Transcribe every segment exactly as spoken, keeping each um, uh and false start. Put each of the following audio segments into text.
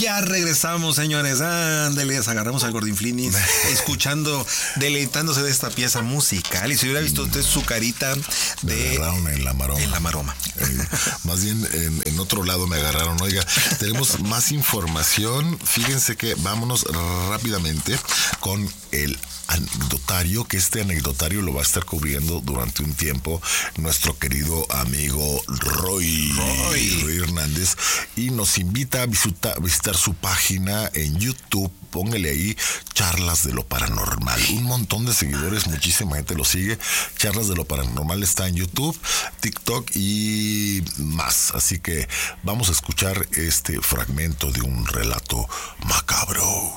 Ya regresamos, señores. Ándeles, agarramos al Gordinflinis escuchando, deleitándose de esta pieza musical. Y si hubiera visto usted su carita de... Me agarraron en la maroma. En la maroma. Eh, más bien en, en otro lado me agarraron. Oiga, tenemos más información. Fíjense que vámonos rápidamente con el anecdotario, que este anecdotario lo va a estar cubriendo durante un tiempo nuestro querido amigo Roy, Roy, Roy Hernández, y nos invita a visitar, visitar su página en YouTube. Póngale ahí Charlas de lo Paranormal. Un montón de seguidores, muchísima gente lo sigue. Charlas de lo Paranormal está en YouTube, TikTok y más. Así que vamos a escuchar este fragmento de un relato macabro.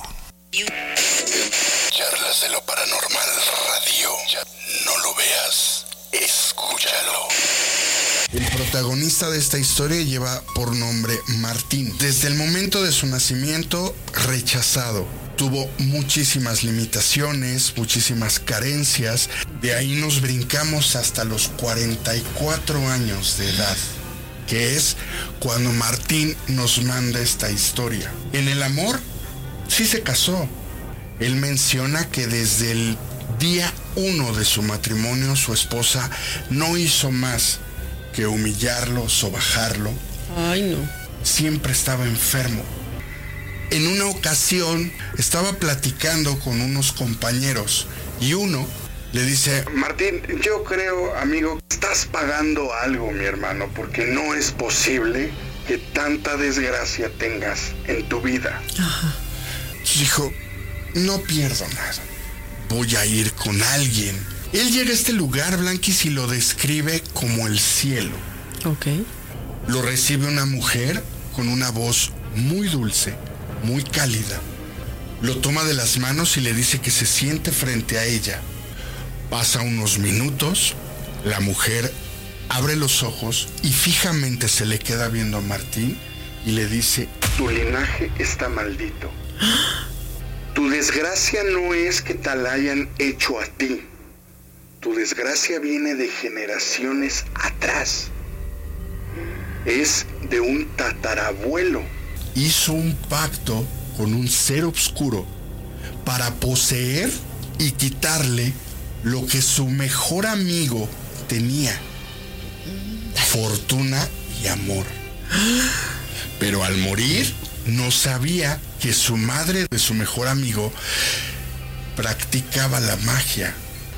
Charlas de lo Paranormal Radio. No lo veas, escúchalo. El protagonista de esta historia lleva por nombre Martín. Desde el momento de su nacimiento, rechazado. Tuvo muchísimas limitaciones, muchísimas carencias. De ahí nos brincamos hasta los cuarenta y cuatro años de edad, que es cuando Martín nos manda esta historia. En el amor, sí se casó. Él menciona que desde el día uno de su matrimonio, su esposa no hizo más que humillarlo, sobajarlo. Ay, no. Siempre estaba enfermo. En una ocasión estaba platicando con unos compañeros y uno le dice: Martín, yo creo, amigo, estás pagando algo, mi hermano, porque no es posible que tanta desgracia tengas en tu vida. Ajá. Dijo: no pierdo nada. Voy a ir con alguien. Él llega a este lugar, Blanquis, y lo describe como el cielo. Ok. Lo recibe una mujer con una voz muy dulce, muy cálida. Lo toma de las manos y le dice que se siente frente a ella. Pasa unos minutos, la mujer abre los ojos y fijamente se le queda viendo a Martín y le dice: tu linaje está maldito. Tu desgracia no es que te la hayan hecho a ti. Tu desgracia viene de generaciones atrás. Es de un tatarabuelo. Hizo un pacto con un ser oscuro para poseer y quitarle lo que su mejor amigo tenía: fortuna y amor. Pero al morir, no sabía que su madre de su mejor amigo practicaba la magia.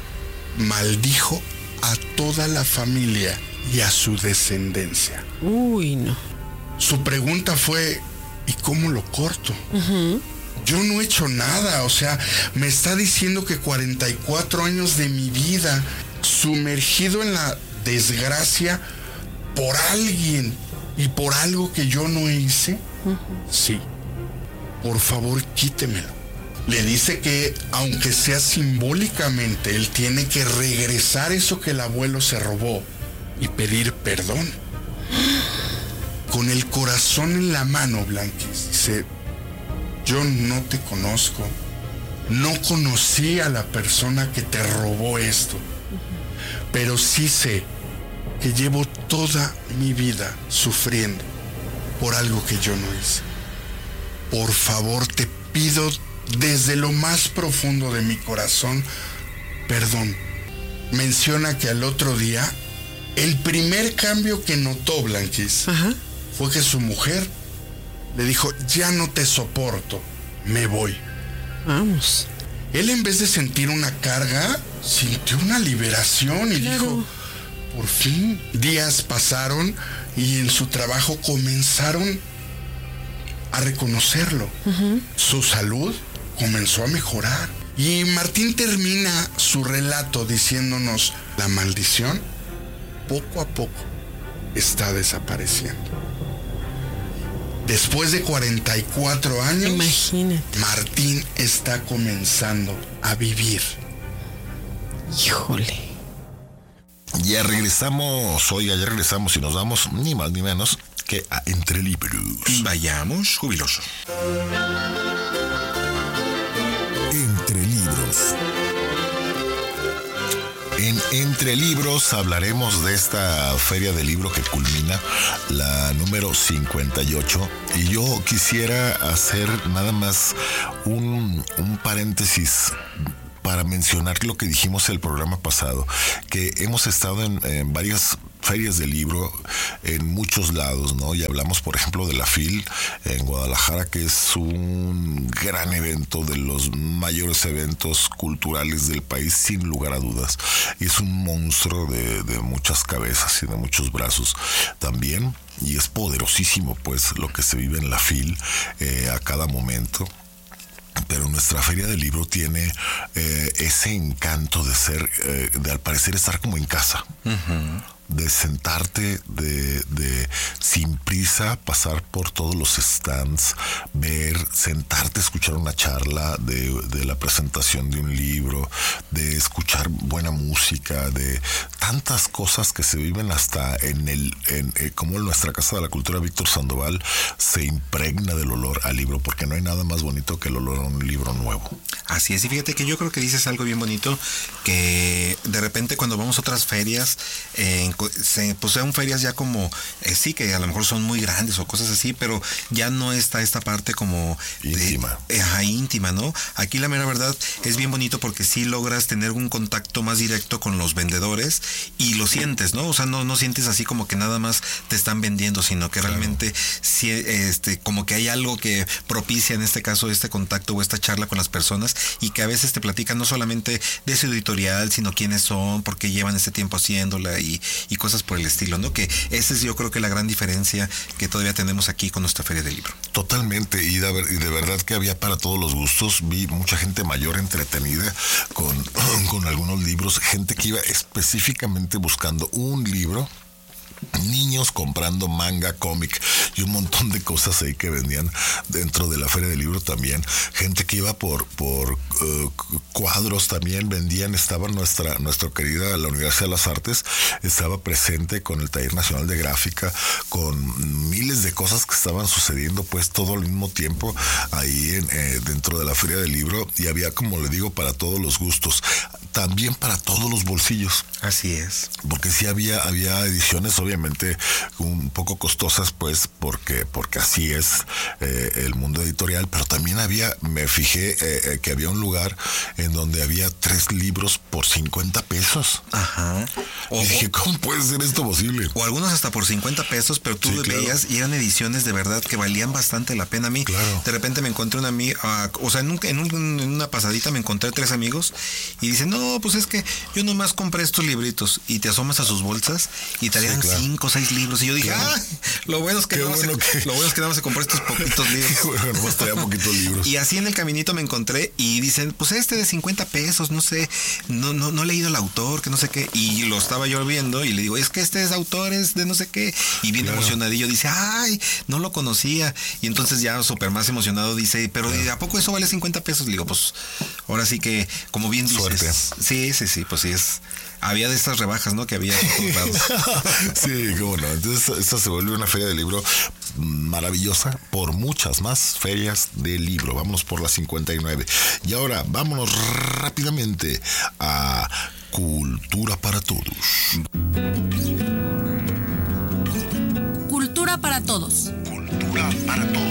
Maldijo a toda la familia y a su descendencia. Uy, no. Su pregunta fue: ¿y cómo lo corto? Uh-huh. Yo no he hecho nada, o sea, me está diciendo que cuarenta y cuatro años de mi vida sumergido en la desgracia por alguien y por algo que yo no hice. Uh-huh. Sí. Por favor, quítemelo. Le dice que, aunque sea simbólicamente, él tiene que regresar eso que el abuelo se robó y pedir perdón. Con el corazón en la mano, Blanquis, dice: yo no te conozco. No conocí a la persona que te robó esto. Pero sí sé que llevo toda mi vida sufriendo por algo que yo no hice. Por favor, te pido desde lo más profundo de mi corazón perdón. Menciona que al otro día, el primer cambio que notó Blanquis, ajá, fue que su mujer le dijo: ya no te soporto, me voy. Vamos. Él, en vez de sentir una carga, sintió una liberación y claro, dijo: por fin. Días pasaron y en su trabajo comenzaron a reconocerlo. Uh-huh. Su salud comenzó a mejorar. Y Martín termina su relato diciéndonos: la maldición poco a poco está desapareciendo. Después de cuarenta y cuatro años, imagínate, Martín está comenzando a vivir. Híjole. Ya regresamos, oiga, ya regresamos y nos vamos ni más ni menos que a Entre Libros. Vayamos, jubiloso. Entre Libros. En Entre Libros hablaremos de esta feria de libro que culmina, la número cincuenta y ocho, y yo quisiera hacer nada más un, un paréntesis para mencionar lo que dijimos el programa pasado, que hemos estado en, en varias ferias de libro en muchos lados, ¿no? Y hablamos, por ejemplo, de la FIL en Guadalajara, que es un gran evento, de los mayores eventos culturales del país, sin lugar a dudas. Y es un monstruo de, de muchas cabezas y de muchos brazos también. Y es poderosísimo, pues, lo que se vive en la FIL eh, a cada momento. Pero nuestra feria del libro tiene eh, ese encanto de ser, eh, de al parecer estar como en casa. Uh-huh. De sentarte, de, de sin prisa pasar por todos los stands, ver, sentarte, escuchar una charla de, de la presentación de un libro, de escuchar buena música, de tantas cosas que se viven hasta en el, en, eh, como en nuestra Casa de la Cultura Víctor Sandoval se impregna del olor al libro, porque no hay nada más bonito que el olor a un libro nuevo. Así es, y fíjate que yo creo que dices algo bien bonito, que de repente cuando vamos a otras ferias, eh, se, pues sean ferias ya como, eh, sí, que a lo mejor son muy grandes o cosas así, pero ya no está esta parte como íntima. De, eh, íntima, ¿no? Aquí la mera verdad es bien bonito porque sí logras tener un contacto más directo con los vendedores y lo sientes, ¿no? O sea, no, no sientes así como que nada más te están vendiendo, sino que claro, realmente sí, este, como que hay algo que propicia en este caso este contacto o esta charla con las personas, y que a veces te platican no solamente de su editorial, sino quiénes son, por qué llevan ese tiempo haciéndola y, y cosas por el estilo, ¿no? Que esa es yo creo que la gran diferencia que todavía tenemos aquí con nuestra feria del libro. Totalmente, y de, y de verdad que había para todos los gustos. Vi mucha gente mayor entretenida con, con algunos libros, gente que iba específicamente buscando un libro, niños comprando manga, cómic y un montón de cosas ahí que vendían dentro de la feria del libro también. Gente que iba por por uh, cuadros también vendían. Estaba nuestra nuestra querida la Universidad de las Artes, estaba presente con el Taller Nacional de Gráfica, con miles de cosas que estaban sucediendo pues todo al mismo tiempo ahí en, eh, dentro de la feria del libro, y había, como le digo, para todos los gustos, también para todos los bolsillos. Así es. Porque sí había había ediciones obviamente un poco costosas, pues porque porque así es eh, el mundo editorial, pero también había, me fijé eh, que había un lugar en donde había tres libros por cincuenta pesos. Ajá. O, y dije, ¿cómo puede ser esto posible? O algunos hasta por cincuenta pesos, pero tú sí, veías claro, y eran ediciones de verdad que valían bastante la pena. A mí, claro, de repente me encontré una amiga, uh, o sea, en, un, en, un, en una pasadita me encontré tres amigos y dicen, no, pues es que yo nomás compré estos libritos, y te asomas a sus bolsas y traían sí, claro, cinco o seis libros, y yo dije, claro, ah, lo bueno es que no bueno se, que... lo bueno es que nada más se compró estos poquitos libros. Bueno, nomás traía poquitos libros. Y así en el caminito me encontré y dicen, pues este de cincuenta pesos, no sé, no, no, no he leído el autor, que no sé qué, y lo estaba yo viendo y le digo, es que este es autor, es de no sé qué, y bien claro, emocionadillo, dice, ay, no lo conocía, y entonces ya súper más emocionado dice, pero claro, ¿a poco eso vale cincuenta pesos? Le digo, pues ahora sí que, como bien dices, suerte. Sí, sí, sí, pues sí es. Había de estas rebajas, ¿no? Que había en todos lados. Sí, cómo no. Entonces, esta se vuelve una feria de libro maravillosa por muchas más ferias de libro. Vámonos por la cincuenta y nueve. Y ahora, vámonos rápidamente a Cultura para Todos. Cultura para Todos. Cultura para Todos.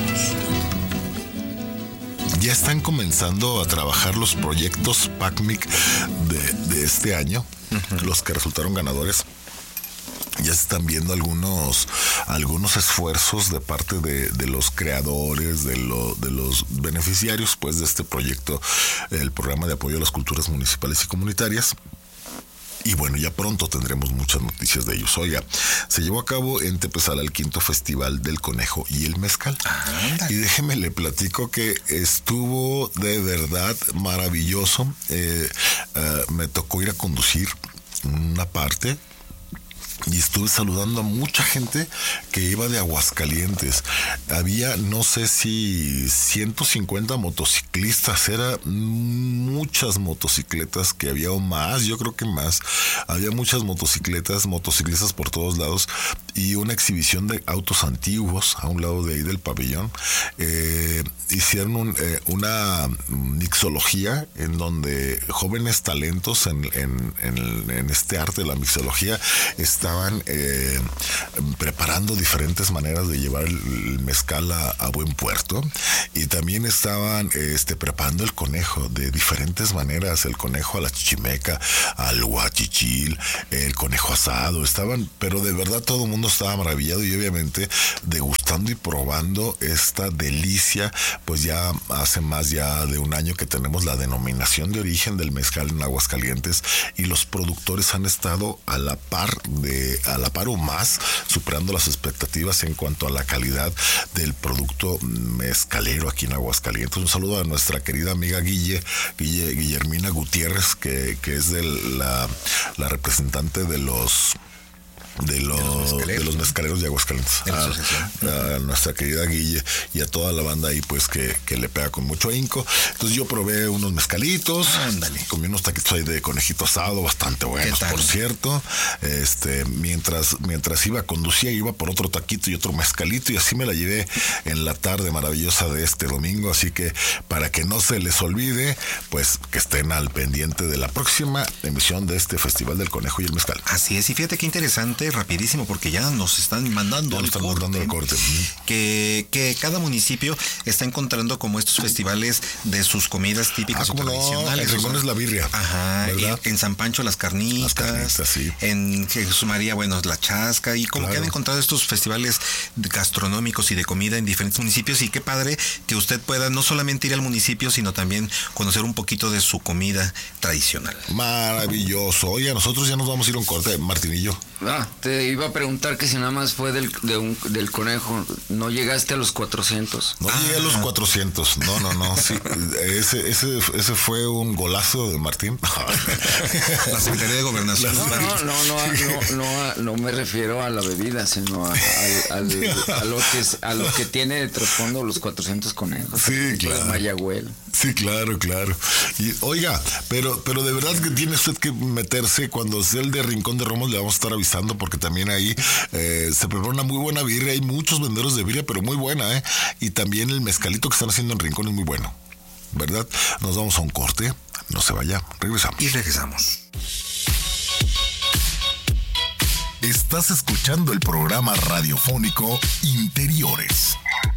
Ya están comenzando a trabajar los proyectos PACMIC de, de este año, uh-huh, los que resultaron ganadores. Ya se están viendo algunos algunos esfuerzos de parte de, de los creadores, de, lo, de los beneficiarios pues de este proyecto, el programa de apoyo a las culturas municipales y comunitarias. Y bueno, ya pronto tendremos muchas noticias de ellos. Oiga, se llevó a cabo en Tepezala el quinto Festival del Conejo y el Mezcal. Ah, y déjeme le platico que estuvo de verdad maravilloso. Eh, uh, me tocó ir a conducir una parte y estuve saludando a mucha gente que iba de Aguascalientes. Había, no sé si ciento cincuenta motociclistas, era muchas motocicletas que había, o más, yo creo que más. Había muchas motocicletas, motociclistas por todos lados, y una exhibición de autos antiguos a un lado de ahí del pabellón. Eh, hicieron un, eh, una mixología en donde jóvenes talentos en, en, en, en este arte de la mixología estaban eh, preparando diferentes maneras de llevar el, el mezcal a, a buen puerto, y también estaban este, preparando el conejo de diferentes maneras, el conejo a la chichimeca, al huachichil, el conejo asado, estaban, pero de verdad todo el mundo estaba maravillado y obviamente degustando y probando esta delicia. Pues ya hace más ya de un año que tenemos la denominación de origen del mezcal en Aguascalientes, y los productores han estado a la par de, a la par o más, superando las expectativas en cuanto a la calidad del producto mezcalero aquí en Aguascalientes. Un saludo a nuestra querida amiga Guille, Guille Guillermina Gutiérrez, que, que es de la, la representante de los de los, de los mezcaleros de Aguascalientes, de a, a nuestra querida Guille y a toda la banda ahí, pues que, que le pega con mucho ahínco. Entonces yo probé unos mezcalitos, ándale, comí unos taquitos ahí de conejito asado bastante buenos, por cierto. Este, mientras, mientras iba, conducía, iba por otro taquito y otro mezcalito, y así me la llevé en la tarde maravillosa de este domingo. Así que para que no se les olvide, pues que estén al pendiente de la próxima emisión de este Festival del Conejo y el Mezcal. Así es, y fíjate qué interesante, rapidísimo, porque ya nos están mandando, ya el, están corte, mandando el corte. Que, que cada municipio está encontrando como estos festivales de sus comidas típicas ah, o tradicionales. No, en Rincón es la birria. Ajá, en, en San Pancho las carnitas, las carnitas, sí. En Jesús María, bueno, la chasca, y como claro, que han encontrado estos festivales gastronómicos y de comida en diferentes municipios, y qué padre que usted pueda no solamente ir al municipio, sino también conocer un poquito de su comida tradicional. Maravilloso. Oye, nosotros ya nos vamos a ir a un corte, Martinillo. Ah, te iba a preguntar que si nada más fue del, de un, del conejo, no llegaste a los cuatrocientos. No ah. llegué a los cuatrocientos, no, no, no, sí, ese, ese, ese fue un golazo de Martín. La Secretaría de Gobernación. No, no, no, no, no, no, no me refiero a la bebida, sino a, a, al, a, lo, que es, a lo que tiene de trasfondo los cuatrocientos conejos. Sí, claro. Mayagüel. Sí, claro, claro. Y oiga, pero, pero de verdad que tiene usted que meterse cuando sea el de Rincón de Romos, le vamos a estar avisando, porque también ahí eh, se prepara una muy buena birria. Hay muchos vendedores de birria, pero muy buena, ¿eh? Y también el mezcalito que están haciendo en Rincón es muy bueno, ¿verdad? Nos vamos a un corte, no se vaya, regresamos. Y regresamos. Estás escuchando el programa radiofónico Interiores.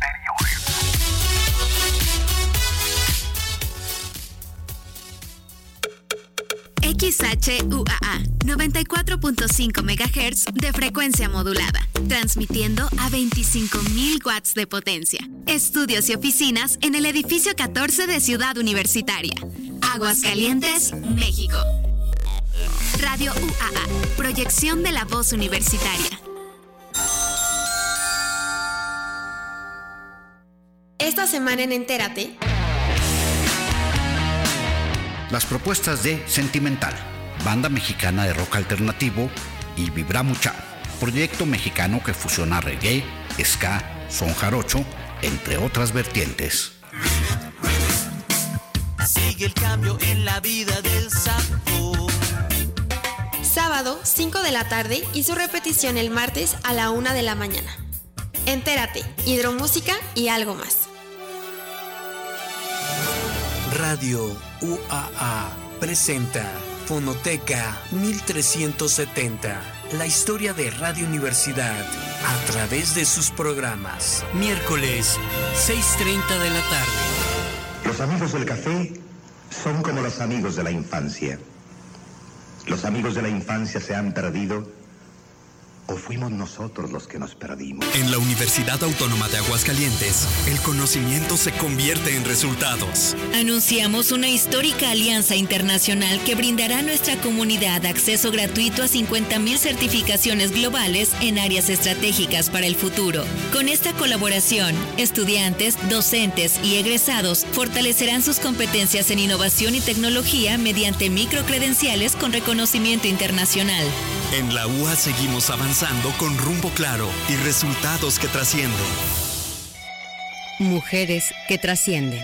X H U A A, noventa y cuatro punto cinco megahertz de frecuencia modulada, transmitiendo a veinticinco mil watts de potencia. Estudios y oficinas en el edificio catorce de Ciudad Universitaria, Aguascalientes, México. Radio U A A, proyección de la voz universitaria. Esta semana en Entérate, las propuestas de Sentimental, banda mexicana de rock alternativo, y Vibra Mucha, proyecto mexicano que fusiona reggae, ska, son jarocho, entre otras vertientes. Sigue el cambio en la vida del sapo. Sábado, cinco de la tarde, y su repetición el martes a la una de la mañana. Entérate, hidromúsica y algo más. Radio U A A presenta Fonoteca mil trescientos setenta, la historia de Radio Universidad a través de sus programas. Miércoles, seis treinta de la tarde. Los amigos del café son como los amigos de la infancia. Los amigos de la infancia se han perdido, ¿o fuimos nosotros los que nos perdimos? En la Universidad Autónoma de Aguascalientes, el conocimiento se convierte en resultados. Anunciamos una histórica alianza internacional que brindará a nuestra comunidad acceso gratuito a cincuenta mil certificaciones globales en áreas estratégicas para el futuro. Con esta colaboración, estudiantes, docentes y egresados fortalecerán sus competencias en innovación y tecnología mediante microcredenciales con reconocimiento internacional. En la U A seguimos avanzando con rumbo claro y resultados que trascienden. Mujeres que trascienden.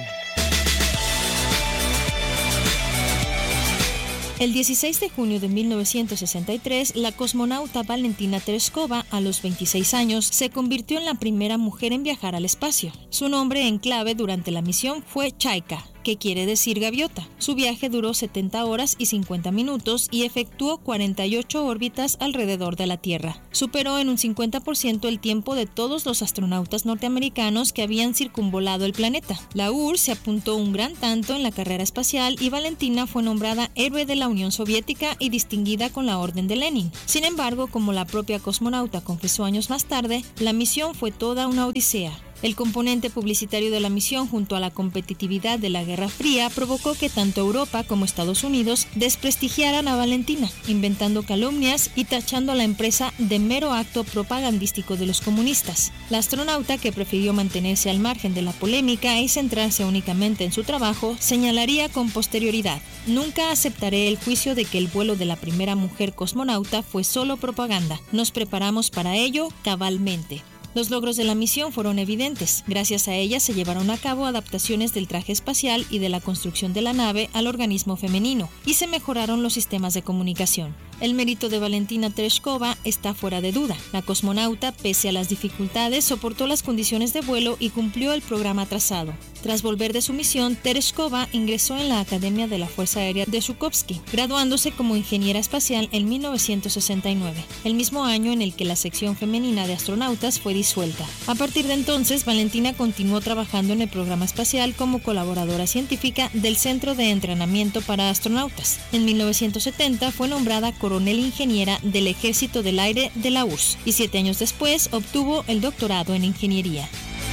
El dieciséis de junio de mil novecientos sesenta y tres, la cosmonauta Valentina Tereshkova, a los veintiséis años, se convirtió en la primera mujer en viajar al espacio. Su nombre en clave durante la misión fue Chaika, que quiere decir gaviota. Su viaje duró setenta horas y cincuenta minutos y efectuó cuarenta y ocho órbitas alrededor de la Tierra. Superó en un cincuenta por ciento el tiempo de todos los astronautas norteamericanos que habían circunvolado el planeta. La U R S S se apuntó un gran tanto en la carrera espacial y Valentina fue nombrada héroe de la Unión Soviética y distinguida con la Orden de Lenin. Sin embargo, como la propia cosmonauta confesó años más tarde, la misión fue toda una odisea. El componente publicitario de la misión junto a la competitividad de la Guerra Fría provocó que tanto Europa como Estados Unidos desprestigiaran a Valentina, inventando calumnias y tachando a la empresa de mero acto propagandístico de los comunistas. La astronauta, que prefirió mantenerse al margen de la polémica y centrarse únicamente en su trabajo, señalaría con posterioridad: "Nunca aceptaré el juicio de que el vuelo de la primera mujer cosmonauta fue solo propaganda. Nos preparamos para ello cabalmente". Los logros de la misión fueron evidentes. Gracias a ella se llevaron a cabo adaptaciones del traje espacial y de la construcción de la nave al organismo femenino, y se mejoraron los sistemas de comunicación. El mérito de Valentina Tereshkova está fuera de duda. La cosmonauta, pese a las dificultades, soportó las condiciones de vuelo y cumplió el programa trazado. Tras volver de su misión, Tereshkova ingresó en la Academia de la Fuerza Aérea de Zhukovsky, graduándose como ingeniera espacial en mil novecientos sesenta y nueve, el mismo año en el que la sección femenina de astronautas fue disuelta. A partir de entonces, Valentina continuó trabajando en el programa espacial como colaboradora científica del Centro de Entrenamiento para Astronautas. En mil novecientos setenta fue nombrada coronel ingeniera del Ejército del Aire de la U R S S y siete años después obtuvo el doctorado en ingeniería.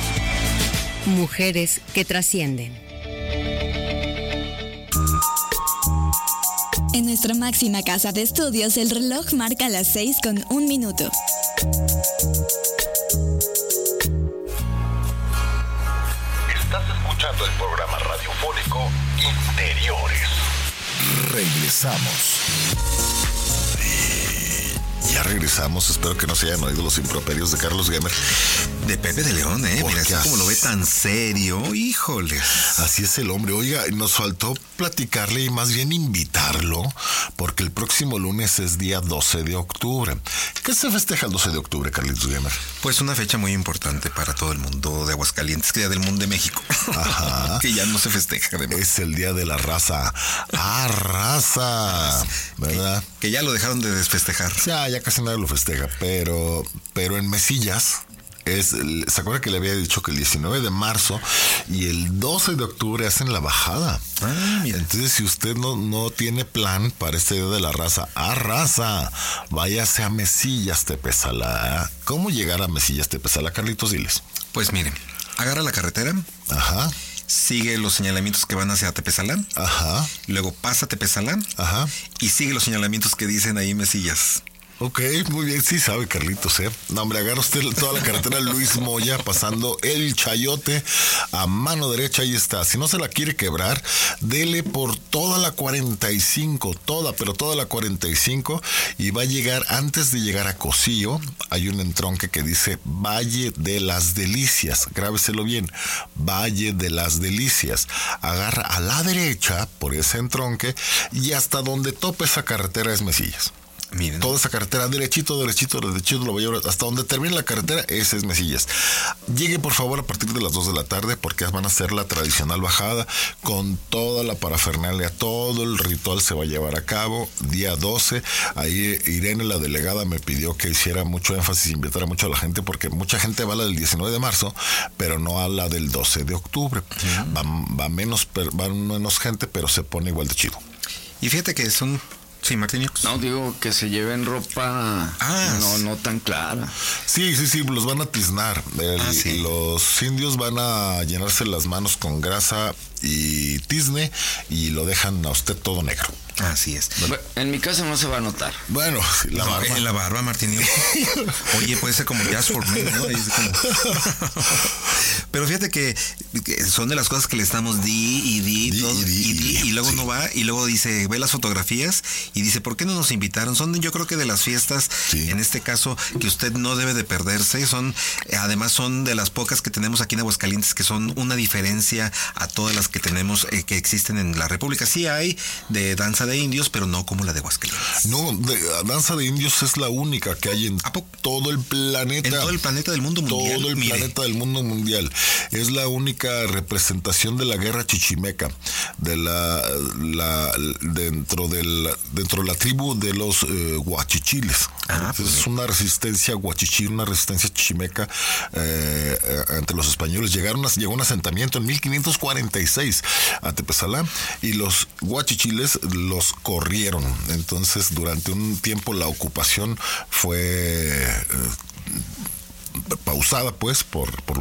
Mujeres que trascienden. En nuestra máxima casa de estudios, el reloj marca las seis con un minuto. Estás escuchando el programa radiofónico Interiores. Regresamos. Ya regresamos, espero que no se hayan oído los improperios de Carlos Gemer. De Pepe de León, eh. Mira, así como lo ve tan serio, híjole. Así es el hombre. Oiga, nos faltó platicarle y más bien invitarlo, porque el próximo lunes es día doce de octubre. ¿Qué se festeja el doce de octubre, Carlitos Gemer? Pues una fecha muy importante para todo el mundo de Aguascalientes, que es Día del Mundo de México. Ajá. Que ya no se festeja. Además. Es el Día de la Raza. ¡Ah, raza! ¿Verdad? Que, que ya lo dejaron de desfestejar. Ya, ya casi nadie lo festeja, pero, pero en Mesillas... Es, ¿se acuerda que le había dicho que el diecinueve de marzo y el doce de octubre hacen la bajada? Ah, mira. Entonces, si usted no, no tiene plan para este Día de la Raza, ¡ah, raza! Váyase a Mesillas, Tepezalá. ¿Cómo llegar a Mesillas, Tepezalá, Carlitos? Diles. Pues miren, agarra la carretera. Ajá. Sigue los señalamientos que van hacia Tepezalán. Ajá. Luego pasa Tepezalán. Ajá. Y sigue los señalamientos que dicen ahí Mesillas. Ok, muy bien, sí sabe Carlitos, ¿eh? No, hombre, agarra usted toda la carretera Luis Moya, pasando el Chayote a mano derecha, ahí está. Si no se la quiere quebrar, dele por toda la cuarenta y cinco, toda, pero toda la cuarenta y cinco, y va a llegar, antes de llegar a Cocío, hay un entronque que dice Valle de las Delicias, grábeselo bien, Valle de las Delicias. Agarra a la derecha por ese entronque y hasta donde tope esa carretera es Mesillas. Miren. Toda esa carretera, derechito, derechito, derechito, lo voy a llevar hasta donde termine la carretera, ese es Mesillas. Llegue por favor a partir de las dos de la tarde, porque van a hacer la tradicional bajada con toda la parafernalia, todo el ritual se va a llevar a cabo, día doce. Ahí Irene, la delegada, me pidió que hiciera mucho énfasis, invitara mucho a la gente, porque mucha gente va a la del diecinueve de marzo, pero no a la del doce de octubre. Uh-huh. Va, va, menos, va menos gente, pero se pone igual de chido. Y fíjate que son... Sí, Martín. No, digo que se lleven ropa ah, no, no tan clara. Sí, sí, sí, los van a tiznar. El, ah, sí. Los indios van a llenarse las manos con grasa y tizne y lo dejan a usted todo negro. Así es. Bueno, en mi caso no se va a notar. Bueno, la no, barba. En la barba, Martín. Oye, puede ser como Just for Men, ¿no? Es como... Pero fíjate que, que son de las cosas que le estamos di y di, Di, todo, y di, y, di, y di, y luego sí. no va, y luego dice, ve las fotografías y dice, ¿por qué no nos invitaron? Son, yo creo que de las fiestas, Sí. en este caso, que usted no debe de perderse. Son, además, son de las pocas que tenemos aquí en Aguascalientes que son una diferencia a todas las que tenemos, eh, que existen en la República. Sí hay de danza de indios, pero no como la de Aguascalientes. No, de, danza de indios es la única que hay en todo el planeta. En todo el planeta del mundo mundial. Todo el Mire. planeta del mundo mundial. Es la única representación de la guerra chichimeca, de la, la dentro del dentro de la tribu de los eh, guachichiles. Ah, pues es una resistencia guachichil, una resistencia chichimeca eh, ante los españoles. Llegaron a, llegó un asentamiento en mil quinientos cuarenta y seis a Tepezalá y los guachichiles los corrieron. Entonces, durante un tiempo la ocupación fue eh, pausada, pues, por, por